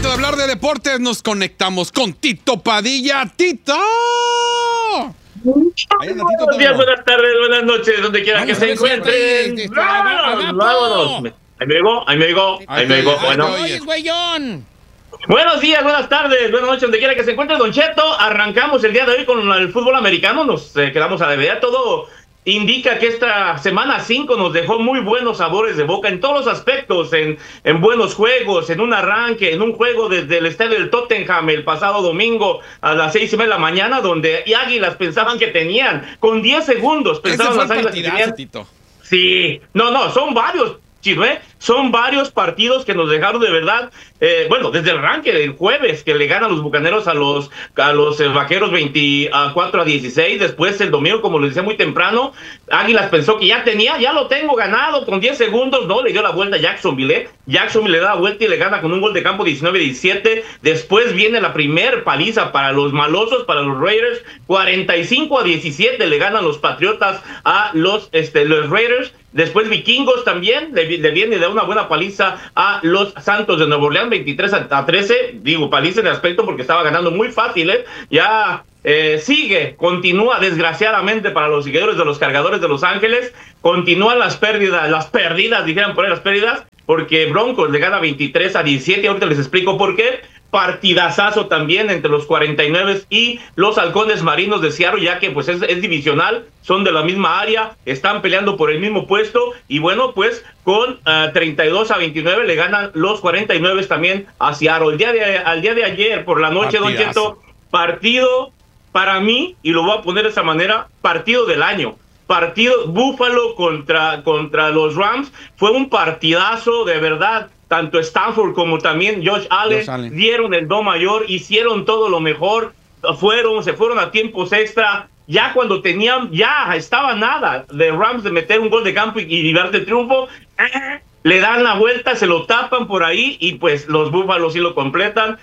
momento de hablar de deportes, nos conectamos con Tito Padilla. ¡Tito! Buenos días, buenas tardes, buenas noches, donde quiera que se encuentren. ¡Vámonos! Ahí me digo. Bueno. Buenos días, buenas tardes, buenas noches, donde quiera que se encuentre, Don Cheto. Arrancamos el día de hoy con el fútbol americano. Nos quedamos a deber. Todo indica que esta semana 5 nos dejó muy buenos sabores de boca en todos los aspectos, en buenos juegos, en un arranque, en un juego desde el estadio del Tottenham el pasado domingo a las 6:30 de la mañana, donde Águilas pensaban que tenían, con 10 segundos, pensaban las Águilas que tenían. Tito. Sí, no, son varios. Son varios partidos que nos dejaron de verdad, bueno, desde el arranque del jueves, que le ganan los Bucaneros a los Vaqueros 24-16, después el domingo, como les decía muy temprano, Águilas pensó que ya lo tengo ganado con 10 segundos, no, le dio la vuelta a Jacksonville le da la vuelta y le gana con un gol de campo 19-17, después viene la primer paliza para los malosos, para los Raiders, 45-17, le ganan los Patriotas a los Raiders. Después Vikingos también le viene de una buena paliza a los Santos de Nueva Orleans, 23-13. Digo paliza en el aspecto porque estaba ganando muy fácil, Ya continúa desgraciadamente para los seguidores de los Cargadores de Los Ángeles. Continúan las pérdidas, dijeran por ahí las pérdidas, porque Broncos le gana 23-17. Ahorita les explico por qué. Partidazazo también entre los 49 y los Halcones Marinos de Seattle, ya que pues es divisional, son de la misma área, están peleando por el mismo puesto, y bueno, pues con 32-29 le ganan los 49 también a Seattle. Al día de ayer por la noche, Don Cheto, partido para mí, y lo voy a poner de esa manera, partido del año. Partido Buffalo contra los Rams, fue un partidazo de verdad. Tanto Stanford como también Josh Allen dieron el do mayor, hicieron todo lo mejor, se fueron a tiempos extra, ya cuando estaba nada de Rams de meter un gol de campo y llevarse el triunfo, le dan la vuelta, se lo tapan por ahí y pues los Búfalos sí lo completan,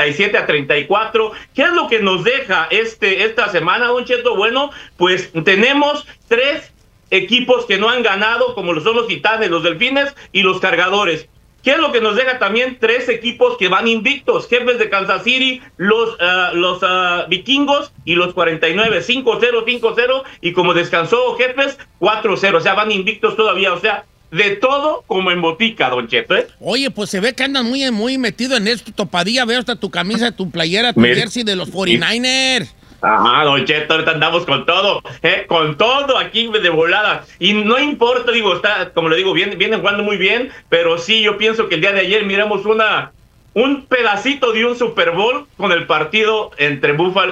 37-34. ¿Qué es lo que nos deja esta semana, Don Cheto? Bueno, pues tenemos 3 equipos que no han ganado, como lo son los Titanes, los Delfines y los Cargadores. ¿Qué es lo que nos deja también? 3 equipos que van invictos, Jefes de Kansas City, los Vikingos y los 49, 5-0, 5-0, y como descansó Jefes, 4-0, o sea, van invictos todavía, o sea, de todo como en botica, Don Cheto, Oye, pues se ve que andan muy metido en esto, Topadilla, veo hasta tu camisa, tu playera, tu jersey de los 49ers. Ajá, Don Cheto, ahorita andamos con todo aquí de volada. Y no importa, digo, está, como le digo, vienen jugando muy bien, pero sí, yo pienso que el día de ayer miramos un pedacito de un Super Bowl con el partido entre Buffalo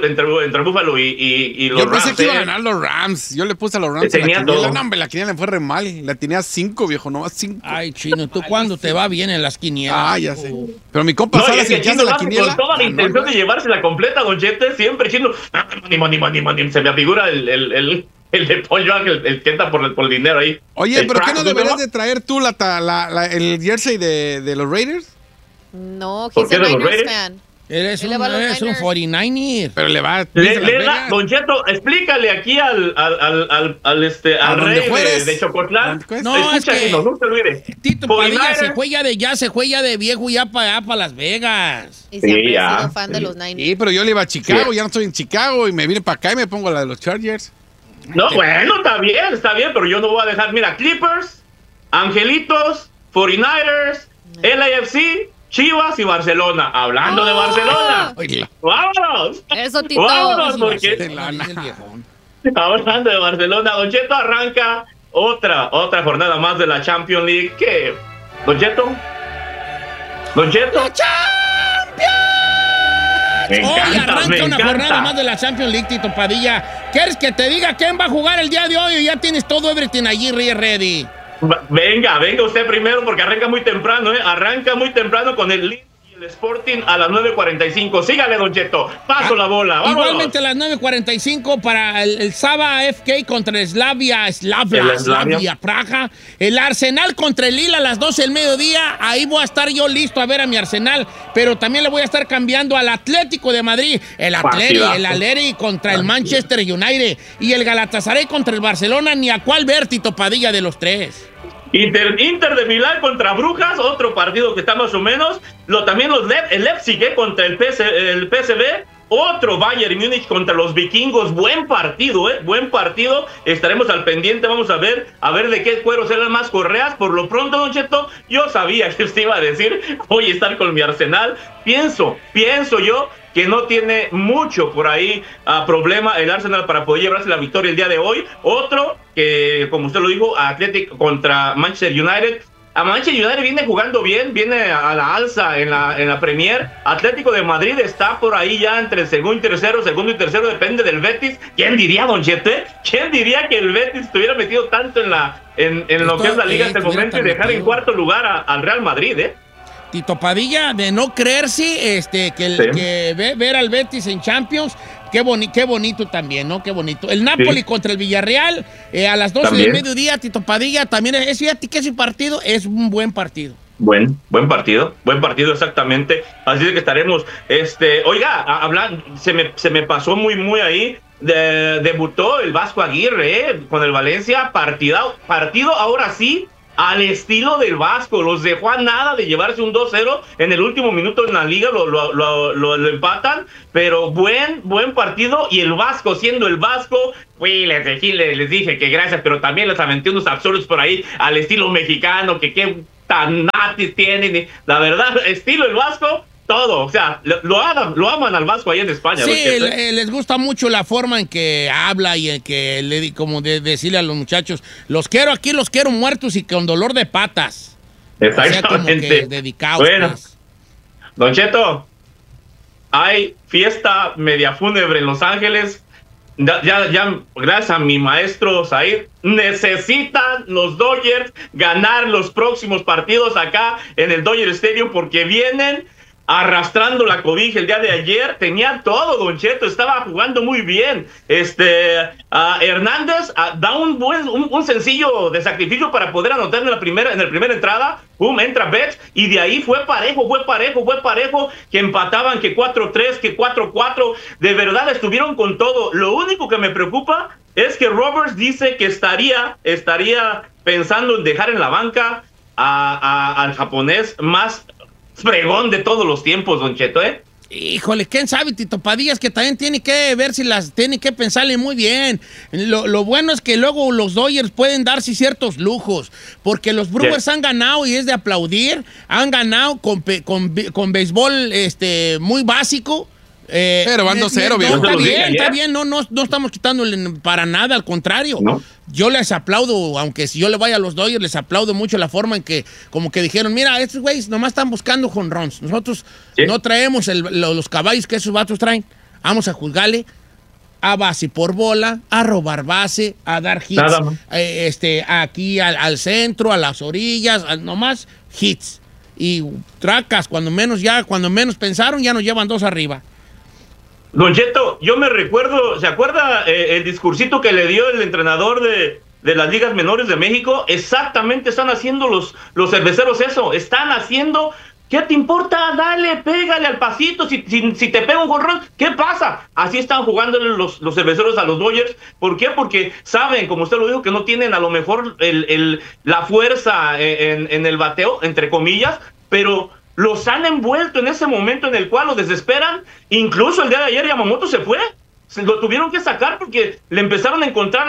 y los Rams. Yo pensé que iban a ganar los Rams. Yo le puse a los Rams la quiniela le fue re mal. La tenía 5, viejo, no más 5. Ay, Chino, ¿tú cuándo te va bien en las quinielas? Ah, ya sé. Pero mi compa Salas echando la quiniela. Con toda la intención de llevarse la completa, Don Cheto, siempre diciendo, ni, se me afigura el de Pollo Ángel, el que entra por el dinero ahí. Oye, ¿pero qué no deberías de traer tú el jersey de los Raiders? No, he's a Niners fan. Eres un 49er. Pero le va Don Cheto, explícale aquí al rey de Chocotlán. No, es que no se olvide. Tito Padilla se juega de viejo ya para Las Vegas. Y siempre ha sido fan de los Niners. Sí, pero yo le iba a Chicago, ya no estoy en Chicago y me vine para acá y me pongo la de los Chargers. No, bueno, está bien, pero yo no voy a dejar, mira, Clippers, Angelitos, 49ers, LAFC, Chivas y Barcelona. Hablando de Barcelona. ¡Vámonos! Eso, Tito. ¡Vámonos! Hablando de Barcelona, Don Cheto, arranca otra jornada más de la Champions League. ¿Qué? ¿Don Cheto? ¡La Champions! Hoy arranca una jornada más de la Champions League, Tito Padilla. ¿Quieres que te diga quién va a jugar el día de hoy o ya tienes todo everything allí ready? Venga usted primero porque arranca muy temprano, Arranca muy temprano con el Leeds y el Sporting a las 9:45. Sígale, Don Cheto. Paso la bola. Vámonos. Igualmente a las 9:45 para el Saba FK contra Slavia Praga. El Arsenal contra el Lille a las 12 del mediodía. Ahí voy a estar yo listo a ver a mi Arsenal, pero también le voy a estar cambiando al Atlético de Madrid. El Atleti contra el Manchester United y el Galatasaray contra el Barcelona. Ni a cuál ver, Tito Padilla, de los 3. Inter de Milán contra Brujas, otro partido que está más o menos. También el Leipzig contra el PSV. Otro Bayern Múnich contra los vikingos. Buen partido, buen partido. Estaremos al pendiente, vamos a ver de qué cuero serán más correas. Por lo pronto, Don Cheto, yo sabía que usted iba a decir, voy a estar con mi Arsenal. Pienso yo que no tiene mucho por ahí problema el Arsenal para poder llevarse la victoria el día de hoy. Otro que, como usted lo dijo, Athletic contra Manchester United. A Manchester United viene jugando bien, viene a la alza en la Premier. Atlético de Madrid está por ahí ya entre el segundo y tercero, depende del Betis. ¿Quién diría, Don Chete? ¿Quién diría que el Betis estuviera metido tanto en lo que es la liga hasta el momento y dejar en cuarto lugar al Real Madrid, Tito Padilla, de no creerse que ver al Betis en Champions, qué bonito también, ¿no? Qué bonito. El Napoli contra el Villarreal a las 12 del mediodía, Tito Padilla, también fíjate que ese partido es un buen partido. Buen partido exactamente. Así de que estaremos, oiga, se me pasó muy ahí. Debutó el Vasco Aguirre con el Valencia, partido ahora sí, al estilo del Vasco. Los dejó a nada de llevarse un 2-0 en el último minuto en la liga, lo empatan, pero buen partido, y el Vasco siendo el Vasco, les dije que gracias, pero también les aventé unos absurdos por ahí al estilo mexicano, que qué tan natis tienen, la verdad, estilo el Vasco. Todo, o sea, lo aman al Vasco ahí en España. Sí, les gusta mucho la forma en que habla y en que como decirle a los muchachos, los quiero muertos y con dolor de patas. Exactamente. O sea, como que dedicados. Bueno, pues. Don Cheto, hay fiesta media fúnebre en Los Ángeles. Ya, gracias a mi maestro Zahir, necesitan los Dodgers ganar los próximos partidos acá en el Dodger Stadium, porque vienen arrastrando la cobija el día de ayer. Tenía todo, Don Cheto, estaba jugando muy bien. Hernández da un sencillo de sacrificio para poder anotar en la primera entrada. Entra Betts, y de ahí fue parejo, que empataban, que 4-3, que 4-4. De verdad estuvieron con todo. Lo único que me preocupa es que Roberts dice que estaría pensando en dejar en la banca al japonés más fregón de todos los tiempos, Don Cheto, Híjole, ¿quién sabe, Tito Padillas? Que también tiene que ver tiene que pensarle muy bien. Lo bueno es que luego los Dodgers pueden darse ciertos lujos, porque los Brewers han ganado, y es de aplaudir, han ganado con béisbol muy básico. Pero van 2-0, está bien, no estamos quitándole para nada, al contrario. ¿No? Yo les aplaudo, aunque si yo le vaya a los Dodgers, les aplaudo mucho la forma en que, como que dijeron, mira, estos güeyes nomás están buscando jonrones. Nosotros no traemos los caballos que esos vatos traen. Vamos a juzgarle a base por bola, a robar base, a dar hits, aquí al centro, a las orillas, nomás hits. Y tracas, cuando menos pensaron, ya nos llevan 2 arriba. Don Cheto, yo me recuerdo, ¿se acuerda el discursito que le dio el entrenador de las ligas menores de México? Exactamente están haciendo los cerveceros eso, están haciendo, ¿qué te importa? Dale, pégale al pasito, si te pega un jonrón, ¿qué pasa? Así están jugando los cerveceros a los Dodgers. ¿Por qué? Porque saben, como usted lo dijo, que no tienen a lo mejor la fuerza en el bateo, entre comillas, pero los han envuelto en ese momento en el cual los desesperan. Incluso el día de ayer Yamamoto se fue, lo tuvieron que sacar porque le empezaron a encontrar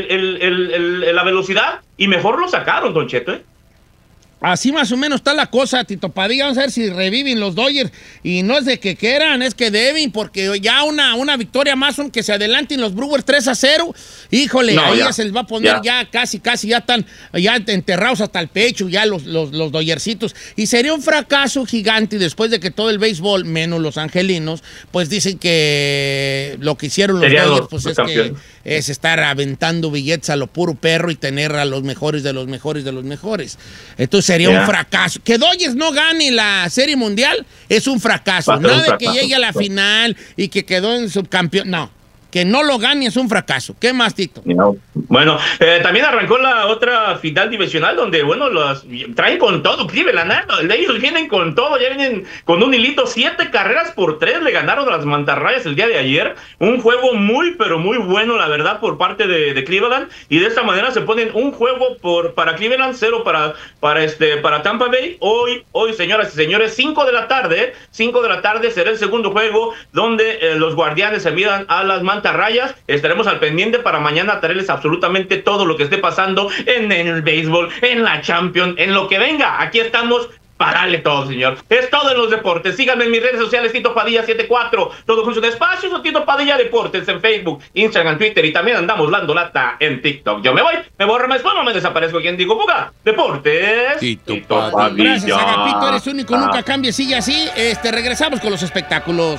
la velocidad, y mejor lo sacaron, Don Cheto, Así más o menos está la cosa, Tito Padilla. Vamos a ver si reviven los Dodgers. Y no es de que quieran, es que deben, porque ya una victoria más, aunque se adelanten los Brewers 3-0. Híjole, ahí ya se les va a poner ya casi, ya están ya enterrados hasta el pecho, ya los Dodgercitos. Y sería un fracaso gigante después de que todo el béisbol, menos los angelinos, pues dicen que lo que hicieron los Dodgers, pues es estar aventando billetes a lo puro perro y tener a los mejores de los mejores de los mejores. Entonces sería un fracaso. Que Dodgers no gane la Serie Mundial es un fracaso. Nada de que llegue a la final y que quedó en subcampeón. No. que no lo gane es un fracaso. ¿Qué más, Tito? No. Bueno, también arrancó la otra final divisional donde, bueno, traen con todo Cleveland, ellos vienen con todo, ya vienen con un hilito, 7-3 le ganaron a las mantarrayas el día de ayer, un juego muy, pero muy bueno, la verdad, por parte de Cleveland, y de esta manera se ponen un juego para Cleveland, 0 para Tampa Bay. Hoy, señoras y señores, 5 de la tarde será el segundo juego donde los Guardianes se midan a las mantarrayas. Estaremos al pendiente para mañana traerles absolutamente todo lo que esté pasando en el béisbol, en la Champions, en lo que venga. Aquí estamos para darle todo, señor. Es todo en los deportes. Síganme en mis redes sociales, Tito Padilla 74, todo con sus espacios, o Tito Padilla Deportes en Facebook, Instagram, Twitter, y también andamos dando lata en TikTok. Yo me borro, me después, no me desaparezco. ¿Quién digo? Fuga Deportes. Tito Padilla. Gracias, Agapito, eres único, nunca cambies, sigue así. Regresamos con los espectáculos.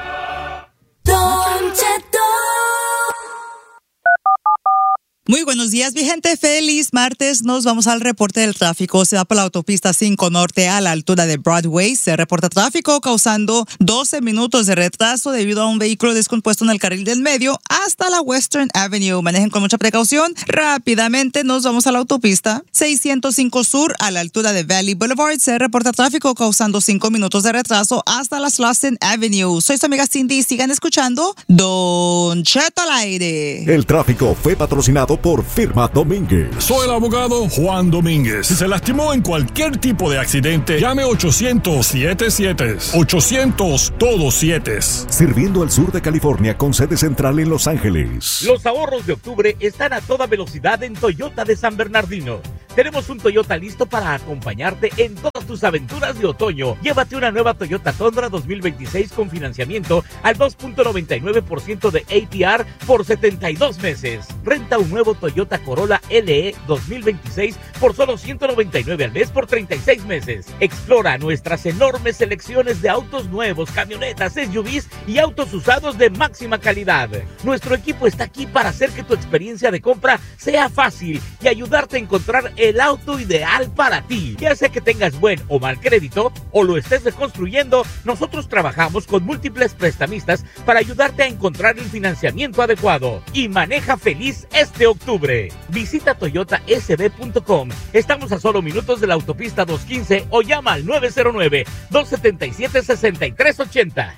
Don Cheto. Muy buenos días, mi gente. Feliz martes. Nos vamos al reporte del tráfico. Se va por la autopista 5 Norte a la altura de Broadway. Se reporta tráfico causando 12 minutos de retraso debido a un vehículo descompuesto en el carril del medio hasta la Western Avenue. Manejen con mucha precaución. Rápidamente nos vamos a la autopista 605 Sur a la altura de Valley Boulevard. Se reporta tráfico causando 5 minutos de retraso hasta la Slauson Avenue. Soy su amiga Cindy y sigan escuchando Don Cheto al aire. El tráfico fue patrocinado por Firma Domínguez. Soy el abogado Juan Domínguez. Si se lastimó en cualquier tipo de accidente, llame 800-77. 800 todos 7. Sirviendo al sur de California con sede central en Los Ángeles. Los ahorros de octubre están a toda velocidad en Toyota de San Bernardino. Tenemos un Toyota listo para acompañarte en todas tus aventuras de otoño. Llévate una nueva Toyota Tundra 2026 con financiamiento al 2.99% de APR por 72 meses. Renta un nuevo Toyota Corolla LE 2026 por solo $199 al mes por 36 meses. Explora nuestras enormes selecciones de autos nuevos, camionetas, SUVs y autos usados de máxima calidad. Nuestro equipo está aquí para hacer que tu experiencia de compra sea fácil y ayudarte a encontrar el auto ideal para ti. Ya sea que tengas buen o mal crédito o lo estés reconstruyendo, nosotros trabajamos con múltiples prestamistas para ayudarte a encontrar el financiamiento adecuado. Y maneja feliz este octubre. Visita toyotasb.com. Estamos a solo minutos de la autopista 215 o llama al 909-277-6380.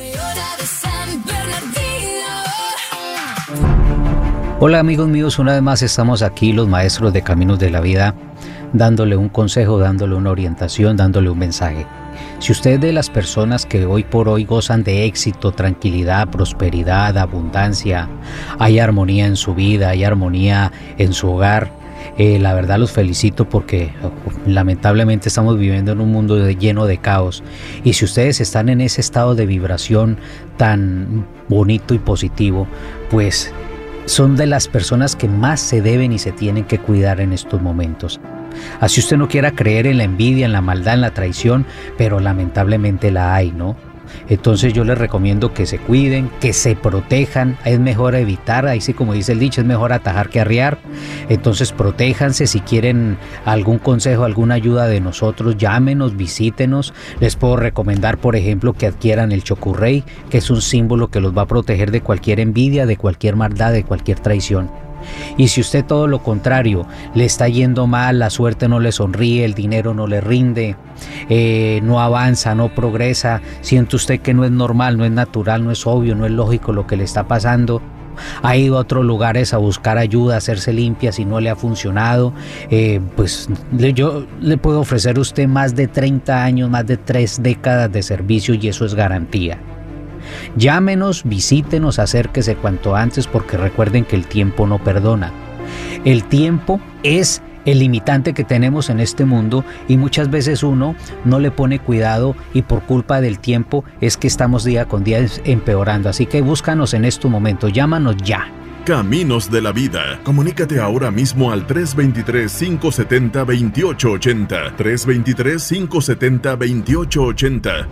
Hola amigos míos, una vez más estamos aquí los maestros de Caminos de la Vida, dándole un consejo, dándole una orientación, dándole un mensaje. Si usted es de las personas que hoy por hoy gozan de éxito, tranquilidad, prosperidad, abundancia, hay armonía en su vida, hay armonía en su hogar, la verdad los felicito porque lamentablemente estamos viviendo en un mundo lleno de caos, y si ustedes están en ese estado de vibración tan bonito y positivo, pues son de las personas que más se deben y se tienen que cuidar en estos momentos. Así usted no quiera creer en la envidia, en la maldad, en la traición, pero lamentablemente la hay, ¿no? Entonces yo les recomiendo que se cuiden, que se protejan. Es mejor evitar, ahí sí como dice el dicho, es mejor atajar que arriar. Entonces protéjanse. Si quieren algún consejo, alguna ayuda de nosotros, llámenos, visítenos. Les puedo recomendar, por ejemplo, que adquieran el Chocurrey, que es un símbolo que los va a proteger de cualquier envidia, de cualquier maldad, de cualquier traición. Y si usted todo lo contrario, le está yendo mal, la suerte no le sonríe, el dinero no le rinde, no avanza, no progresa, siente usted que no es normal, no es natural, no es obvio, no es lógico lo que le está pasando, ha ido a otros lugares a buscar ayuda, a hacerse limpia, si no le ha funcionado, pues yo le puedo ofrecer a usted más de 30 años, más de 3 décadas de servicio, y eso es garantía. Llámenos, visítenos, acérquese cuanto antes, porque recuerden que el tiempo no perdona. El tiempo es el limitante que tenemos en este mundo, y muchas veces uno no le pone cuidado, y por culpa del tiempo es que estamos día con día empeorando. Así que búscanos en este momento, llámanos ya. Caminos de la Vida. Comunícate ahora mismo al 323-570-2880. 323-570-2880.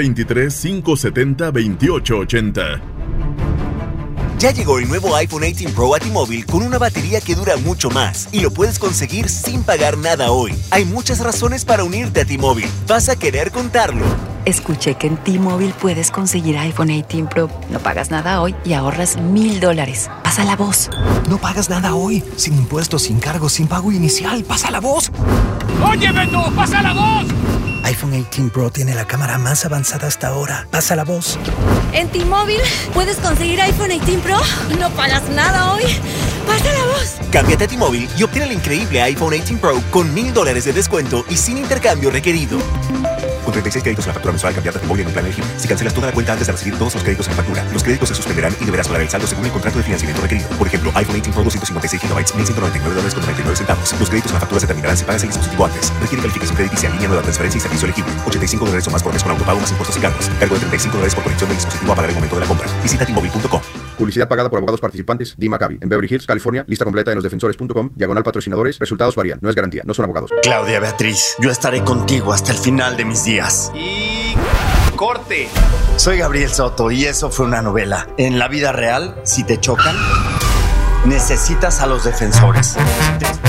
323-570-2880. Ya llegó el nuevo iPhone 18 Pro a T-Mobile con una batería que dura mucho más, y lo puedes conseguir sin pagar nada hoy. Hay muchas razones para unirte a T-Mobile. Vas a querer contarlo. Escuché que en T-Mobile puedes conseguir iPhone 18 Pro. No pagas nada hoy y ahorras $1,000. Pasa la voz. No pagas nada hoy. Sin impuestos, sin cargos, sin pago inicial. Pasa la voz. ¡Oye, Beto! ¡Pasa la voz! iPhone 18 Pro tiene la cámara más avanzada hasta ahora. Pasa la voz. En T-Mobile puedes conseguir iPhone 18 Pro. No pagas nada hoy. Pasa la voz. Cámbiate a T-Mobile y obtén el increíble iPhone 18 Pro con $1,000 de descuento y sin intercambio requerido. Con 36 créditos en la factura mensual, cambiarte a T-Mobile en un plan elegible. Si cancelas toda la cuenta antes de recibir todos los créditos en la factura, los créditos se suspenderán y deberás pagar el saldo según el contrato de financiamiento requerido. Por ejemplo, iPhone 18 Pro 256 GB, $1,199.99. Los créditos en la factura se terminarán si pagas el dispositivo antes. Requiere calificación crediticia, línea nueva, transferencia y servicio elegible. $85 o más por mes con autopago más impuestos y cargos. Cargo de $35 por conexión del dispositivo a pagar el momento de la compra. Visita T-Mobile.com. Publicidad pagada por abogados participantes. Dee Maccabi, en Beverly Hills, California. Lista completa en losdefensores.com. /patrocinadores. Resultados varían. No es garantía. No son abogados. Claudia Beatriz, yo estaré contigo hasta el final de mis días. Y corte. Soy Gabriel Soto y eso fue una novela. En la vida real, si te chocan, necesitas a los defensores.